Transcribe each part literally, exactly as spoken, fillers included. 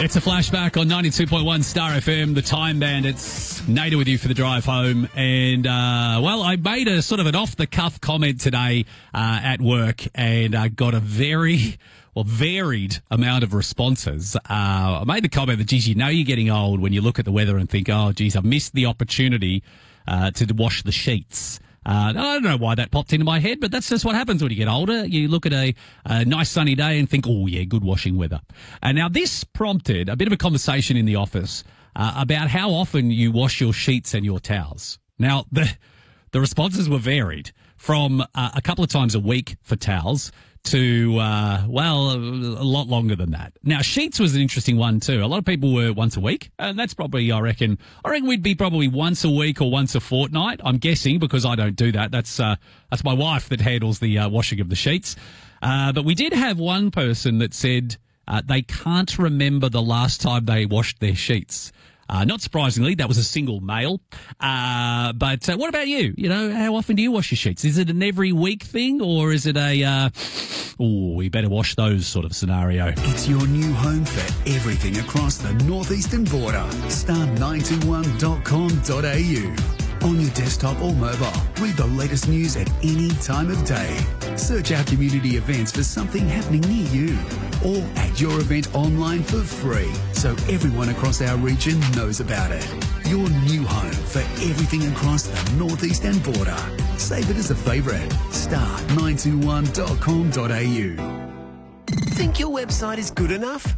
It's a flashback on ninety-two point one Star F M, the Time Bandits. Nader with you for the drive home. And, uh, well, I made a sort of an off-the-cuff comment today uh, at work and uh, got a very, well, varied amount of responses. Uh, I made the comment that, geez, you know you're getting old when you look at the weather and think, oh, geez, I missed the opportunity uh, to wash the sheets. Uh, I don't know why that popped into my head, but that's just what happens when you get older. You look at a, a nice sunny day and think, oh, yeah, good washing weather. And now this prompted a bit of a conversation in the office uh, about how often you wash your sheets and your towels. Now, the the responses were varied from uh, a couple of times a week for towels to, uh, well, a lot longer than that. Now, sheets was an interesting one too. A lot of people were once a week, and that's probably, I reckon, I reckon we'd be probably once a week or once a fortnight. I'm guessing because I don't do that. That's, uh, that's my wife that handles the uh, washing of the sheets. Uh, but we did have one person that said uh, they can't remember the last time they washed their sheets. Uh, not surprisingly, that was a single male. Uh, but uh, what about you? You know, how often do you wash your sheets? Is it an every week thing, or is it a, uh, oh, we better wash those sort of scenario? It's your new home for everything across the northeastern border. star nine two one dot com dot a u. On your desktop or mobile, read the latest news at any time of day. Search our community events for something happening near you. Or add your event online for free so everyone across our region knows about it. Your new home for everything across the northeastern border. Save it as a favourite. star nine two one dot com dot a u. Think your website is good enough?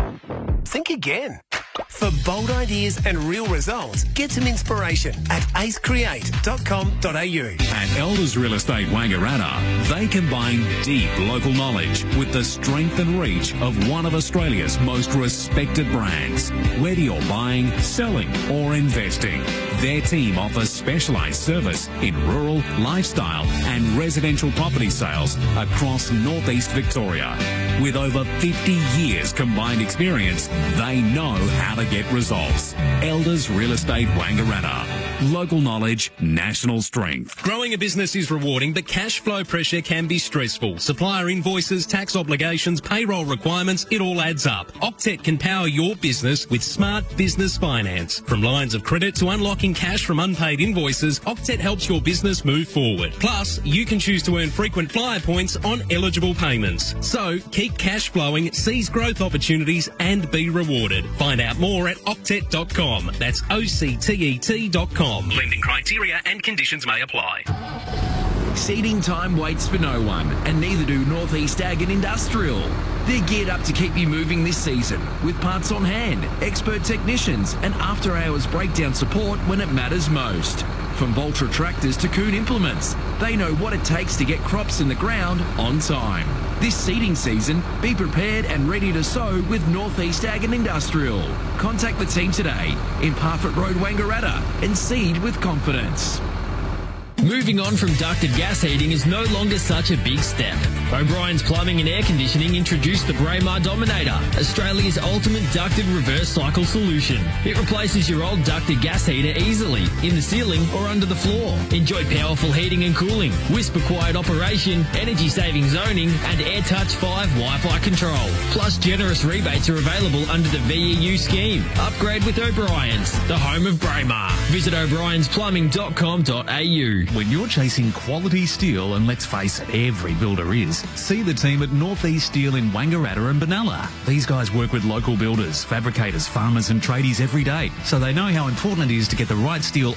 Think again. For bold ideas and real results, get some inspiration at ace create dot com dot a u. At Elders Real Estate Wangaratta, they combine deep local knowledge with the strength and reach of one of Australia's most respected brands. Whether you're buying, selling or investing, their team offers specialised service in rural, lifestyle and residential property sales across northeast Victoria. With over fifty years combined experience, they know how to get results. Elders Real Estate Wangaratta. Local knowledge, national strength. Growing a business is rewarding, but cash flow pressure can be stressful. Supplier invoices, tax obligations, payroll requirements, it all adds up. Octet can power your business with smart business finance. From lines of credit to unlocking cash from unpaid invoices, Octet helps your business move forward. Plus, you can choose to earn frequent flyer points on eligible payments. So, keep cash flowing, seize growth opportunities and be rewarded. Find out more at octet dot com. That's O C T E T dot com. Lending criteria and conditions may apply. Seeding time waits for no one, and neither do Northeast Ag and Industrial. They're geared up to keep you moving this season with parts on hand, expert technicians and after-hours breakdown support when it matters most. From Voltra tractors to Kuhn implements, they know what it takes to get crops in the ground on time. This seeding season, be prepared and ready to sow with Northeast Ag and Industrial. Contact the team today in Parfitt Road, Wangaratta, and seed with confidence. Moving on from ducted gas heating is no longer such a big step. O'Brien's Plumbing and Air Conditioning introduced the Braemar Dominator, Australia's ultimate ducted reverse cycle solution. It replaces your old ducted gas heater easily, in the ceiling or under the floor. Enjoy powerful heating and cooling, whisper-quiet operation, energy-saving zoning, and AirTouch five Wi-Fi control. Plus, generous rebates are available under the V E U scheme. Upgrade with O'Brien's, the home of Braemar. Visit o'briens plumbing dot com dot a u. When you're chasing quality steel, and let's face it, every builder is, see the team at Northeast Steel in Wangaratta and Benalla. These guys work with local builders, fabricators, farmers and tradies every day, so they know how important it is to get the right steel